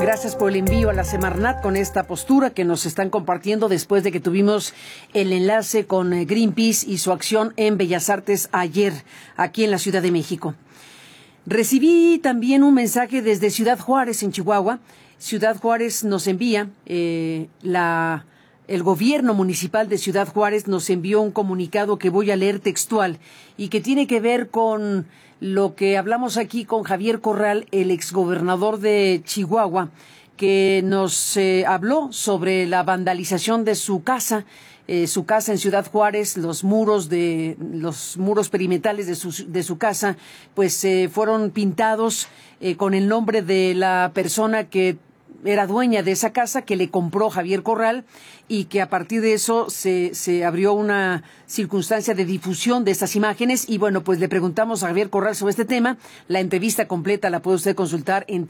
Gracias por el envío a la Semarnat con esta postura que nos están compartiendo después de que tuvimos el enlace con Greenpeace y su acción en Bellas Artes ayer, aquí en la Ciudad de México. Recibí también un mensaje desde Ciudad Juárez, en Chihuahua. Ciudad Juárez nos envía, el gobierno municipal de Ciudad Juárez nos envió un comunicado que voy a leer textual y que tiene que ver con lo que hablamos aquí con Javier Corral, el exgobernador de Chihuahua, que nos habló sobre la vandalización de su casa en Ciudad Juárez. Los muros perimetrales de su casa, pues fueron pintados con el nombre de la persona que era dueña de esa casa, que le compró Javier Corral, y que a partir de eso se abrió una circunstancia de difusión de estas imágenes. Y bueno, pues le preguntamos a Javier Corral sobre este tema. La entrevista completa la puede usted consultar en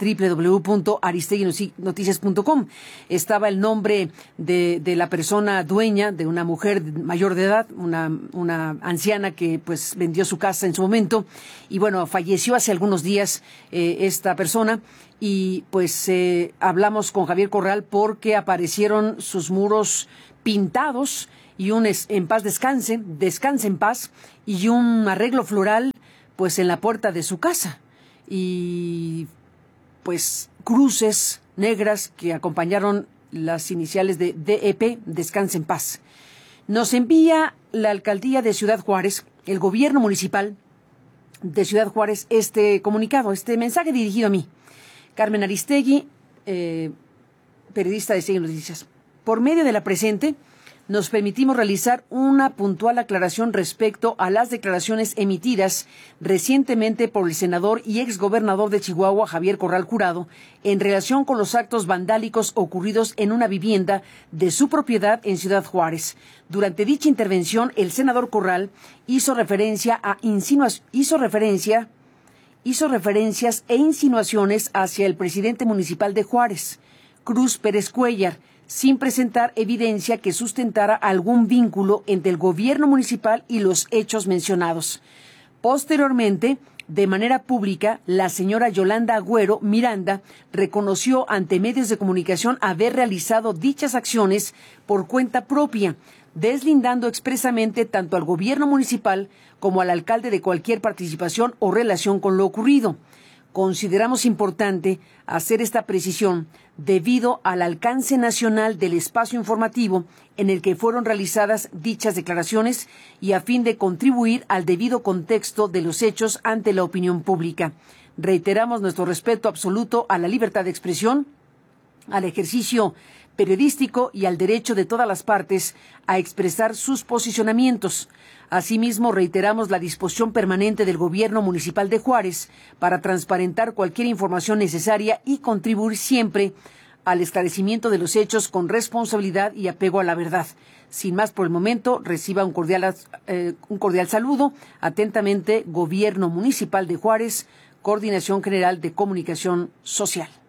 www.aristeguinoticias.com. Estaba el nombre de la persona dueña, de una mujer mayor de edad, una anciana que pues vendió su casa en su momento, y bueno, falleció hace algunos días esta persona. Y pues hablamos con Javier Corral porque aparecieron sus muros pintados y un en paz descanse en paz, y un arreglo floral pues en la puerta de su casa, y pues cruces negras que acompañaron las iniciales de DEP, Descanse en Paz. Nos envía la alcaldía de Ciudad Juárez, el gobierno municipal de Ciudad Juárez, este comunicado, este mensaje dirigido a mí. Carmen Aristegui, periodista de Aristegui Noticias. Por medio de la presente, nos permitimos realizar una puntual aclaración respecto a las declaraciones emitidas recientemente por el senador y exgobernador de Chihuahua, Javier Corral Jurado, en relación con los actos vandálicos ocurridos en una vivienda de su propiedad en Ciudad Juárez. Durante dicha intervención, el senador Corral hizo referencias e insinuaciones hacia el presidente municipal de Juárez, Cruz Pérez Cuéllar, sin presentar evidencia que sustentara algún vínculo entre el gobierno municipal y los hechos mencionados. Posteriormente, de manera pública, la señora Yolanda Agüero Miranda reconoció ante medios de comunicación haber realizado dichas acciones por cuenta propia, deslindando expresamente tanto al gobierno municipal como al alcalde de cualquier participación o relación con lo ocurrido. Consideramos importante hacer esta precisión debido al alcance nacional del espacio informativo en el que fueron realizadas dichas declaraciones y a fin de contribuir al debido contexto de los hechos ante la opinión pública. Reiteramos nuestro respeto absoluto a la libertad de expresión, al ejercicio periodístico y al derecho de todas las partes a expresar sus posicionamientos. Asimismo, reiteramos la disposición permanente del gobierno municipal de Juárez para transparentar cualquier información necesaria y contribuir siempre al esclarecimiento de los hechos con responsabilidad y apego a la verdad. Sin más por el momento, reciba un cordial saludo. Atentamente, Gobierno Municipal de Juárez, Coordinación General de Comunicación Social.